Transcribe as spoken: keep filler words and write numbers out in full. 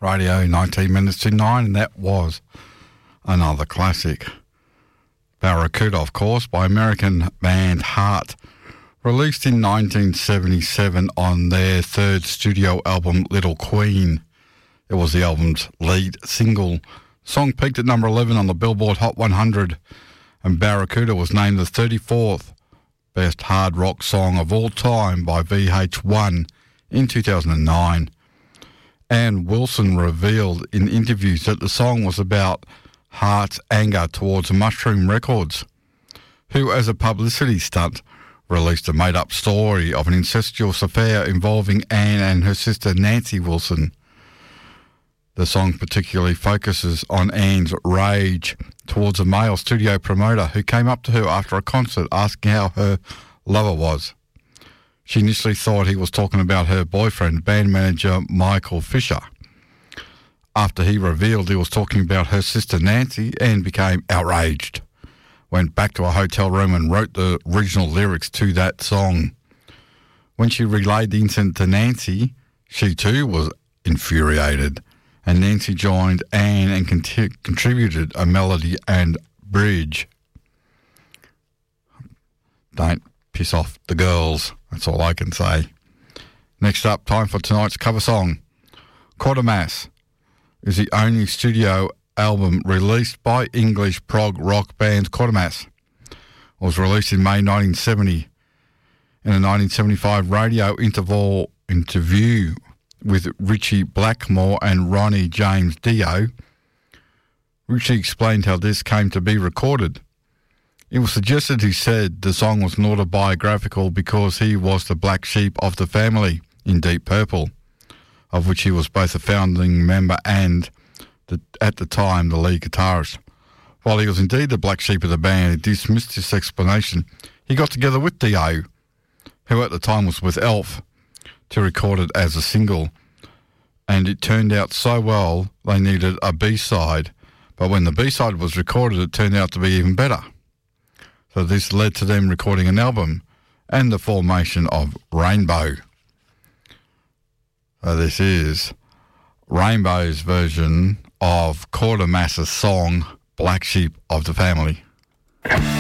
Radio, nineteen minutes to nine, and that was another classic. Barracuda, of course, by American band Heart, released in nineteen seventy-seven on their third studio album, Little Queen. It was the album's lead single. The song peaked at number eleven on the Billboard Hot one hundred, and Barracuda was named the thirty-fourth best hard rock song of all time by V H one in two thousand nine. Ann Wilson revealed in interviews that the song was about Heart's anger towards Mushroom Records, who, as a publicity stunt, released a made-up story of an incestuous affair involving Ann and her sister Nancy Wilson. The song particularly focuses on Ann's rage towards a male studio promoter who came up to her after a concert asking how her lover was. She initially thought he was talking about her boyfriend, band manager Michael Fisher. After he revealed he was talking about her sister Nancy, Ann became outraged, went back to a hotel room and wrote the original lyrics to that song. When she relayed the incident to Nancy, she too was infuriated, and Nancy joined Ann and cont- contributed a melody and bridge. Don't piss off the girls, that's all I can say. Next up, time for tonight's cover song. Quatermass is the only studio album released by English prog rock band Quatermass. It was released in May nineteen seventy. In a nineteen seventy-five radio interval interview with Richie Blackmore and Ronnie James Dio, Richie explained how this came to be recorded. It was suggested, he said, the song was not autobiographical because he was the black sheep of the family in Deep Purple, of which he was both a founding member and, the, at the time, the lead guitarist. While he was indeed the black sheep of the band, he dismissed this explanation. He got together with Dio, who at the time was with Elf, to record it as a single, and it turned out so well they needed a B-side, but when the B-side was recorded it turned out to be even better. So this led to them recording an album and the formation of Rainbow. So this is Rainbow's version of Quatermass's song Black Sheep of the Family.